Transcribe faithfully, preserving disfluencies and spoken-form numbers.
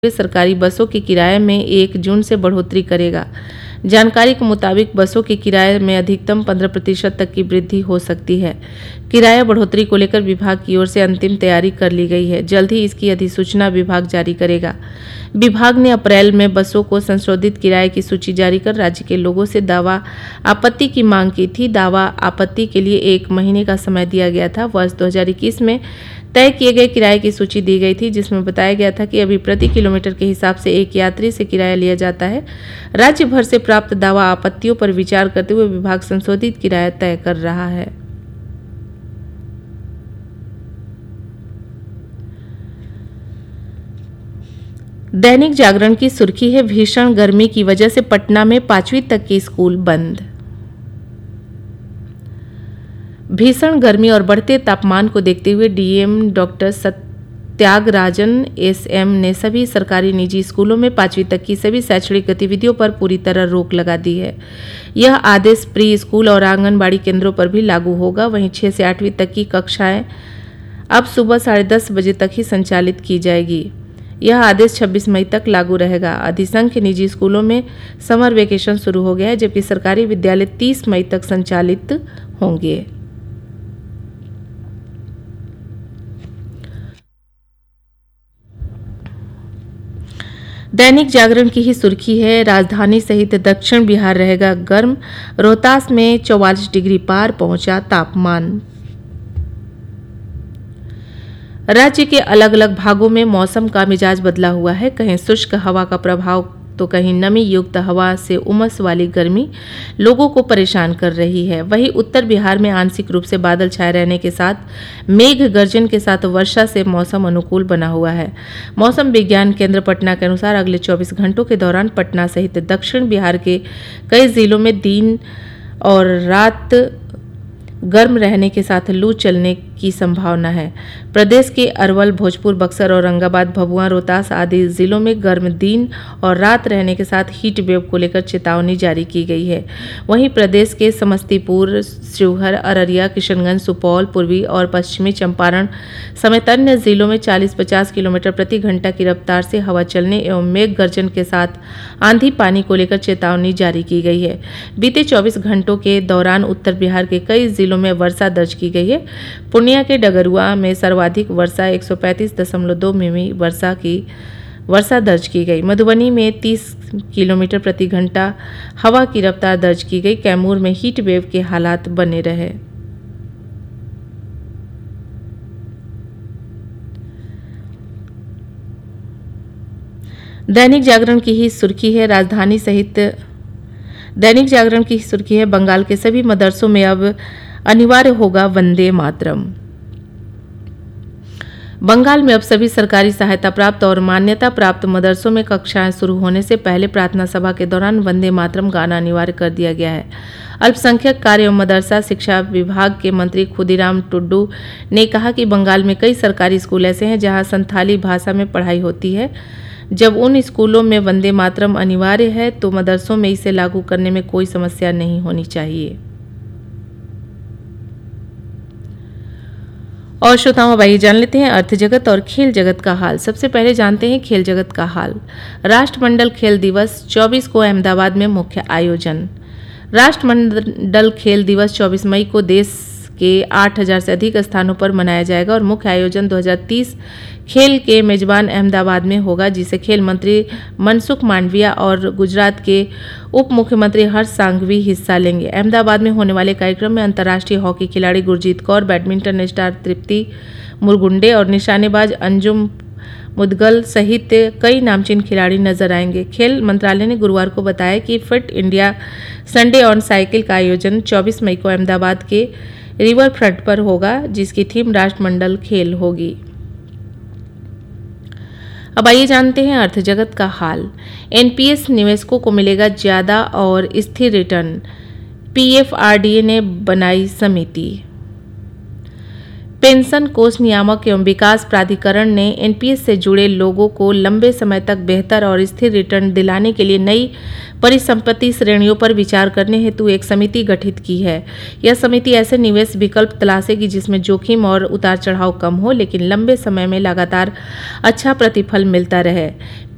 सरकारी बसों के किराए में एक जून से बढ़ोतरी करेगा। जानकारी के मुताबिक बसों के किराए में अधिकतम पंद्रह प्रतिशत तक की वृद्धि हो सकती है। किराया बढ़ोतरी को लेकर विभाग की ओर से अंतिम तैयारी कर ली गई है। जल्द ही इसकी अधिसूचना विभाग जारी करेगा। विभाग ने अप्रैल में बसों को संशोधित किराए की सूची जारी कर राज्य के लोगों से दावा आपत्ति की मांग की थी। दावा आपत्ति के लिए एक महीने का समय दिया गया था। वर्ष दो हज़ार इक्कीस में तय किए गए किराए की सूची दी गई थी, जिसमें बताया गया था कि अभी प्रति किलोमीटर के हिसाब से एक यात्री से किराया लिया जाता है। राज्य भर से प्राप्त दावा आपत्तियों पर विचार करते हुए विभाग संशोधित किराया तय कर रहा है। दैनिक जागरण की सुर्खी है, भीषण गर्मी की वजह से पटना में पांचवीं तक के स्कूल बंद। भीषण गर्मी और बढ़ते तापमान को देखते हुए डीएम डॉक्टर सत्यागराजन एसएम ने सभी सरकारी निजी स्कूलों में पांचवीं तक की सभी शैक्षणिक गतिविधियों पर पूरी तरह रोक लगा दी है। यह आदेश प्री स्कूल और आंगनबाड़ी केंद्रों पर भी लागू होगा। वहीं छह से आठवीं तक की कक्षाएं अब सुबह साढ़े दस बजे तक ही संचालित की जाएगी। यह आदेश छब्बीस मई तक लागू रहेगा। अधिसंख्य निजी स्कूलों में समर वेकेशन शुरू हो गया है, जबकि सरकारी विद्यालय तीस मई तक संचालित होंगे। दैनिक जागरण की ही सुर्खी है, राजधानी सहित दक्षिण बिहार रहेगा गर्म। रोहतास में चौवालीस डिग्री पार पहुंचा तापमान। राज्य के अलग अलग भागों में मौसम का मिजाज बदला हुआ है। कहीं शुष्क हवा का प्रभाव तो कहीं नमी युक्त हवा से उमस वाली गर्मी लोगों को परेशान कर रही है। वहीं उत्तर बिहार में आंशिक रूप से बादल छाए रहने के साथ मेघ गर्जन के साथ वर्षा से मौसम अनुकूल बना हुआ है। मौसम विज्ञान केंद्र पटना के अनुसार अगले चौबीस घंटों के दौरान पटना सहित दक्षिण बिहार के कई जिलों में दिन और रात गर्म रहने के साथ लू चलने की संभावना है। प्रदेश के अरवल, भोजपुर, बक्सर, औरंगाबाद, भभुआ, रोहतास आदि जिलों में गर्म दिन और रात रहने के साथ हीट वेव को लेकर चेतावनी जारी की गई है। वहीं प्रदेश के समस्तीपुर, शिवहर, अररिया, किशनगंज, सुपौल, पूर्वी और पश्चिमी चंपारण समेत अन्य जिलों में चालीस पचास किलोमीटर प्रति घंटा की रफ्तार से हवा चलने एवं मेघ गर्जन के साथ आंधी पानी को लेकर चेतावनी जारी की गई है। बीते चौबीस घंटों के दौरान उत्तर बिहार के कई जिलों में वर्षा दर्ज की गई है। पूर्णिया के डगरुआ में सर्वाधिक वर्षा एक सौ पैंतीस दशमलव दो मिमी वर्षा की वर्षा दर्ज की गई। मधुबनी में तीस किलोमीटर प्रति घंटा हवा की रफ्तार दर्ज की गई। कैमूर में हीट वेव के हालात बने रहे। दैनिक जागरण की ही सुर्खी है, राजधानी सहित दैनिक जागरण की सुर्खी है, बंगाल के सभी मदरसों में अब अनिवार्य होगा वंदे मातरम। बंगाल में अब सभी सरकारी सहायता प्राप्त और मान्यता प्राप्त मदरसों में कक्षाएं शुरू होने से पहले प्रार्थना सभा के दौरान वंदे मातरम गाना अनिवार्य कर दिया गया है। अल्पसंख्यक कार्य एवं मदरसा शिक्षा विभाग के मंत्री खुदीराम टुड्डू ने कहा कि बंगाल में कई सरकारी स्कूल ऐसे हैं जहां संथाली भाषा में पढ़ाई होती है। जब उन स्कूलों में वंदे मातरम अनिवार्य है तो मदरसों में इसे लागू करने में कोई समस्या नहीं होनी चाहिए। और श्रोताओं, अब आइए जान लेते हैं अर्थ जगत और खेल जगत का हाल। सबसे पहले जानते हैं खेल जगत का हाल। राष्ट्रमंडल खेल दिवस चौबीस को अहमदाबाद में मुख्य आयोजन। राष्ट्रमंडल खेल दिवस चौबीस मई को देश के आठ हज़ार से अधिक स्थानों पर मनाया जाएगा और मुख्य आयोजन दो हज़ार तीस खेल के मेजबान अहमदाबाद में होगा, जिसे खेल मंत्री मनसुख मांडविया और गुजरात के उप मुख्यमंत्री हर्ष सांघवी हिस्सा लेंगे। अहमदाबाद में होने वाले कार्यक्रम में अंतर्राष्ट्रीय हॉकी खिलाड़ी गुरजीत कौर, बैडमिंटन स्टार तृप्ति मुरगुंडे और निशानेबाज अंजुम मुदगल सहित कई नामचीन खिलाड़ी नजर आएंगे। खेल मंत्रालय ने गुरुवार को बताया कि fit India Sunday on cycle का आयोजन चौबीस मई को अहमदाबाद के रिवर फ्रंट पर होगा, जिसकी थीम राष्ट्रमंडल खेल होगी। अब आइए जानते हैं अर्थ जगत का हाल। एनपीएस निवेशकों को मिलेगा ज्यादा और स्थिर रिटर्न, पीएफआरडीए ने बनाई समिति। पेंशन कोष नियामक एवं विकास प्राधिकरण ने एनपीएस से जुड़े लोगों को लंबे समय तक बेहतर और स्थिर रिटर्न दिलाने के लिए नई परिसंपत्ति श्रेणियों पर विचार करने हेतु एक समिति गठित की है। यह समिति ऐसे निवेश विकल्प तलाशेगी जिसमें जोखिम और उतार चढ़ाव कम हो, लेकिन लंबे समय में लगातार अच्छा प्रतिफल मिलता रहे।